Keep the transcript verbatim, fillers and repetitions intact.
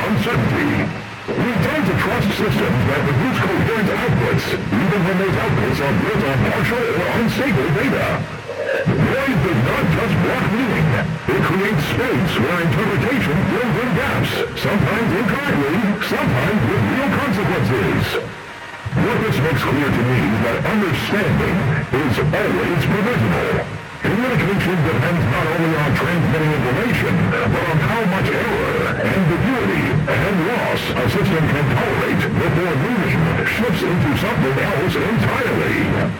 uncertainty. We tend to trust systems that produce coherent outputs, even when those outputs are built on partial or unstable data. Noise does not just block meaning. It creates space where interpretation fills in gaps, sometimes incorrectly, sometimes with real consequences. What this makes clear to me is that understanding is always provisional. Communication depends not only on transmitting information, but on how much error, ambiguity, and loss a system can tolerate before moving shifts into something else entirely.